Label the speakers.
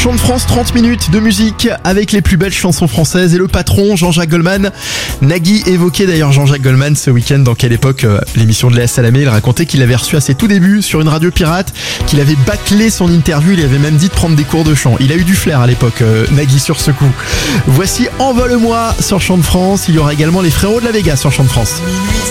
Speaker 1: Chant de France, 30 minutes de musique avec les plus belles chansons françaises et le patron Jean-Jacques Goldman. Nagui évoquait d'ailleurs Jean-Jacques Goldman ce week-end dans Quelle époque, l'émission de Léa Salamé. Il racontait qu'il avait reçu à ses tout débuts sur une radio pirate, qu'il avait bâclé son interview, il avait même dit de prendre des cours de chant. Il a eu du flair à l'époque, Nagui, sur ce coup. Voici Envole-moi sur Chant de France. Il y aura également les Frérots de la Vega sur Chant de France.